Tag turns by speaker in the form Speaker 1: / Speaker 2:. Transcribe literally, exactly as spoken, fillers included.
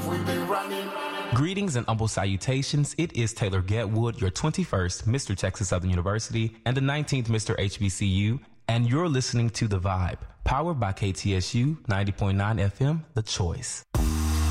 Speaker 1: we've been running.
Speaker 2: Greetings and humble salutations. It is Taylor Getwood, your twenty-first Mister Texas Southern University and the nineteenth Mister H B C U, and you're listening to The Vibe, powered by K T S U ninety point nine F M, The Choice.